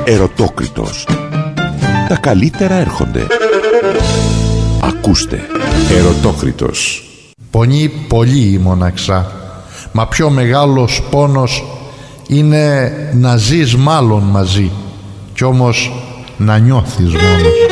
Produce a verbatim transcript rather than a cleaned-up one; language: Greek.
Ερωτόκριτος. Τα καλύτερα έρχονται. Ακούστε. Ερωτόκριτος. Πονεί πολύ η μοναξά, μα πιο μεγάλος πόνος είναι να ζεις μάλλον μαζί κι όμως να νιώθεις μόνος.